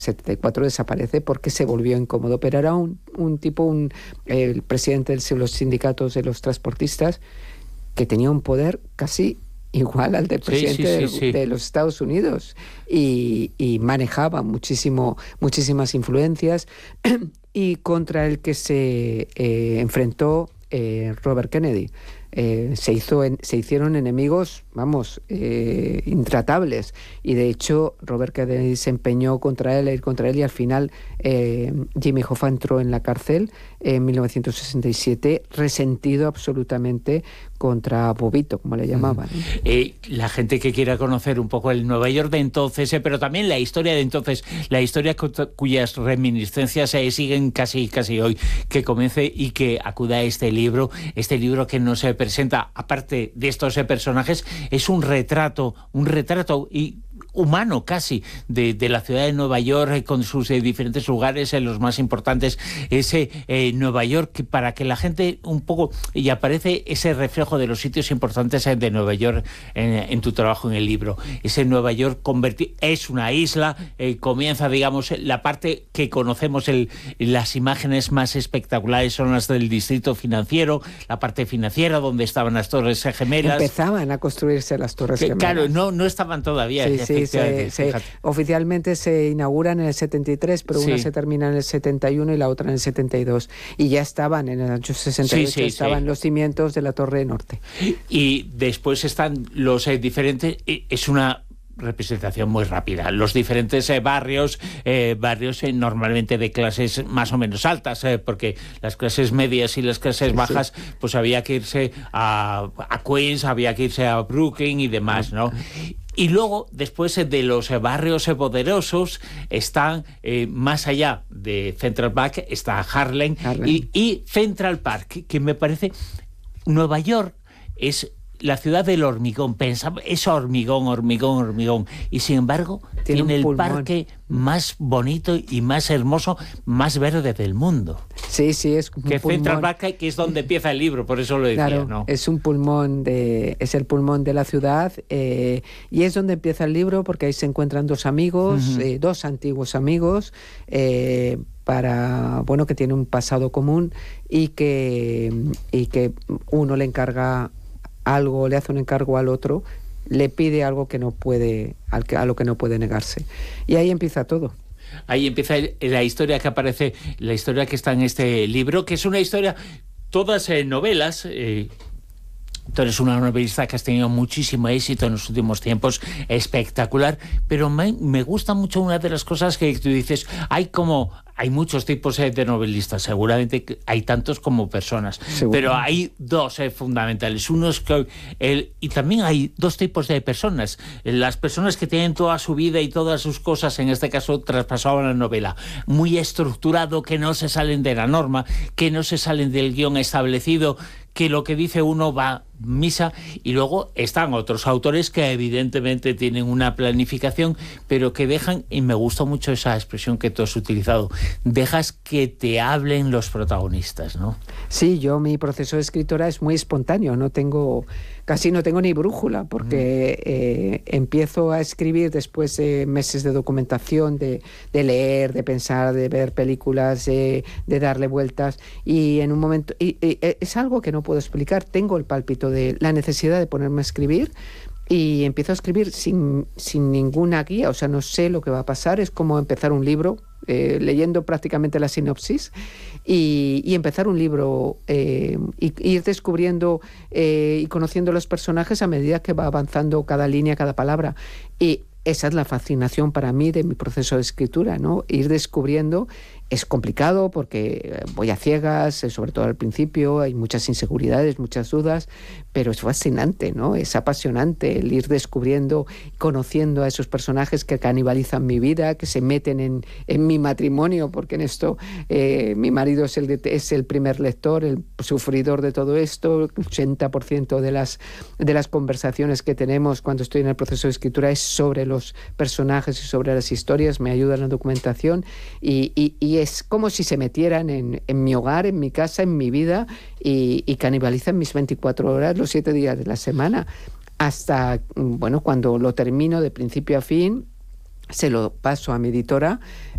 74 desaparece porque se volvió incómodo, pero era un tipo, el presidente de los sindicatos de los transportistas, que tenía un poder casi igual al del presidente de los Estados Unidos y manejaba muchísimas influencias y contra el que se enfrentó Robert Kennedy. Se hicieron enemigos, intratables, y de hecho Robert Kennedy se empeñó contra él y al final Jimmy Hoffa entró en la cárcel en 1967, resentido absolutamente contra Bobito, como le llamaban. La gente que quiera conocer un poco el Nueva York de entonces, pero también la historia de entonces, la historia cuyas reminiscencias siguen casi hoy, que comience y que acuda a este libro que nos presenta, aparte de estos personajes, es un retrato y humano casi de la ciudad de Nueva York, con sus diferentes lugares, los más importantes, ese Nueva York, para que la gente un poco, y aparece ese reflejo de los sitios importantes de Nueva York en tu trabajo en el libro. Ese Nueva York es una isla, comienza, digamos, la parte que conocemos, las imágenes más espectaculares son las del distrito financiero, la parte financiera donde estaban las Torres Gemelas. Empezaban a construirse las Torres Gemelas. Claro, no estaban todavía. Sí, oficialmente se inauguran en el 73, pero una se termina en el 71 y la otra en el 72. Y ya estaban en el año 68, estaban los cimientos de la Torre Norte. Y después están los diferentes... Es una representación muy rápida. Los diferentes barrios normalmente de clases más o menos altas, porque las clases medias y las clases bajas, pues había que irse a Queens, había que irse a Brooklyn y demás, ¿no? Y luego, después de los barrios poderosos, están más allá de Central Park, está Harlem. Y Central Park, que me parece... Nueva York es la ciudad del hormigón, es hormigón, y sin embargo tiene el parque más bonito y más hermoso, más verde del mundo. Sí, es un que pulmón. Central Park, que es donde empieza el libro, por eso lo decía, claro, ¿no? Es el pulmón de la ciudad, y es donde empieza el libro, porque ahí se encuentran dos amigos, dos antiguos amigos, que tienen un pasado común y que uno le encarga algo, le hace un encargo al otro, le pide algo que no puede, a lo que no puede negarse. Y ahí empieza todo. Ahí empieza la historia que aparece, la historia que está en este libro, que es una historia, todas novelas. Tú eres una novelista que has tenido muchísimo éxito en los últimos tiempos, espectacular, pero me gusta mucho una de las cosas que tú dices, hay muchos tipos de novelistas, seguramente hay tantos como personas, pero hay dos fundamentales. Uno es y también hay dos tipos de personas. Las personas que tienen toda su vida y todas sus cosas, en este caso traspasado a la novela, muy estructurado, que no se salen de la norma, que no se salen del guión establecido, que lo que dice uno va misa, y luego están otros autores que evidentemente tienen una planificación, pero que dejan, y me gustó mucho esa expresión que tú has utilizado, dejas que te hablen los protagonistas, ¿no? Sí, mi proceso de escritora es muy espontáneo, casi no tengo ni brújula, porque empiezo a escribir después de meses de documentación, de leer, de pensar, de ver películas, de darle vueltas, y en un momento, y es algo que no puedo explicar, tengo el pálpito de la necesidad de ponerme a escribir, y empiezo a escribir sin ninguna guía, o sea, no sé lo que va a pasar, es como empezar un libro, leyendo prácticamente la sinopsis, y empezar un libro, y ir descubriendo y conociendo los personajes a medida que va avanzando cada línea, cada palabra. Y esa es la fascinación para mí de mi proceso de escritura, ¿no? Ir descubriendo. Es complicado porque voy a ciegas, sobre todo al principio, hay muchas inseguridades, muchas dudas, pero es fascinante, ¿no? Es apasionante el ir descubriendo, conociendo a esos personajes que canibalizan mi vida, que se meten en mi matrimonio, porque en esto mi marido es el primer lector, el sufridor de todo esto. El 80% de las conversaciones que tenemos cuando estoy en el proceso de escritura es sobre los personajes y sobre las historias, me ayuda en la documentación, y es como si se metieran en mi hogar, en mi casa, en mi vida, y canibalizan mis 24 horas, los 7 días de la semana, hasta, cuando lo termino de principio a fin, se lo paso a mi editora,